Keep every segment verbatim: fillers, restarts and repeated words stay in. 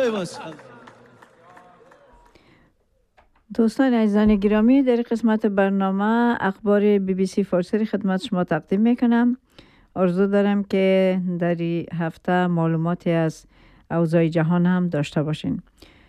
دوستان عزیزان گرامی، در قسمت برنامه اخبار بی بی سی فارسی خدمت شما تقدیم میکنم. آرزو دارم که در این هفته معلوماتی از اوضاع جهان هم داشته باشین.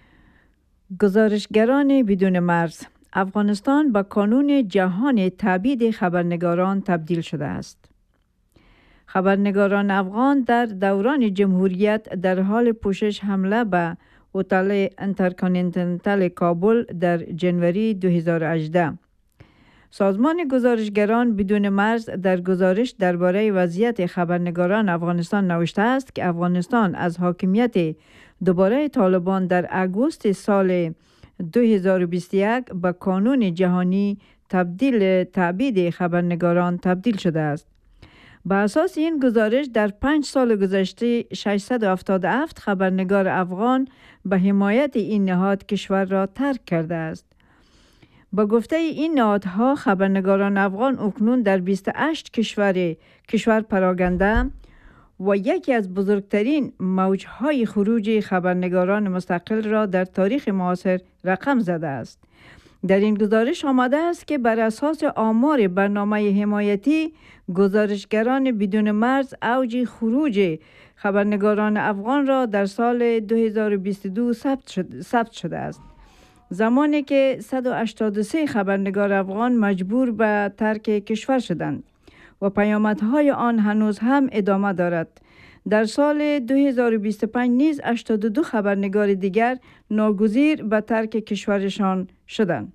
گزارشگران بدون مرز: افغانستان به کانون جهان تبعید خبرنگاران تبدیل شده است. خبرنگاران افغان در دوران جمهوریت در حال پوشش حمله به هتل انترکانتیننتال کابل در جنوری دو هزار و هجده. سازمان گزارشگران بدون مرز در گزارش درباره وضعیت خبرنگاران افغانستان نوشته است که افغانستان از حاکمیت دوباره طالبان در اگوست سال دو هزار و بیست و یک به کانون جهانی تبدیل تبعید خبرنگاران تبدیل شده است. به اساس این گزارش در پنج سال گذشته ششصد و هفتاد و هفت خبرنگار افغان به حمایت این نهاد کشور را ترک کرده است. با گفته این نهادها، خبرنگاران افغان اکنون در بیست و هشت کشور کشور پراگنده و یکی از بزرگترین موجهای خروج خبرنگاران مستقل را در تاریخ معاصر رقم زده است. در این گزارش آمده است که بر اساس آمار برنامه حمایتی گزارشگران بدون مرز اوج خروج خبرنگاران افغان را در سال دو هزار و بیست و دو ثبت شد، ثبت شده است، زمانی که صد و هشتاد و سه خبرنگار افغان مجبور به ترک کشور شدند و پیامدهای آن هنوز هم ادامه دارد. در سال دو هزار و بیست و پنج نیز هشتاد و دو خبرنگار دیگر ناگزیر به ترک کشورشان شدند.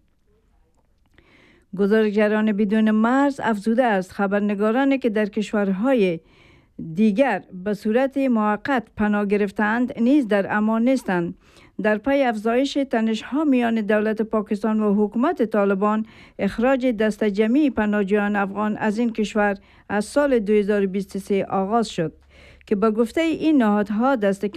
گزارشگران بدون مرز افزوده است خبرنگارانی که در کشورهای دیگر به صورت موقت پناه گرفتند نیز در امان نیستند. در پی افزایش تنش‌ها میان دولت پاکستان و حکومت طالبان، اخراج دست جمعی پناهجویان افغان از این کشور از سال دو هزار و بیست و سه آغاز شد که به گفته این نهادها دست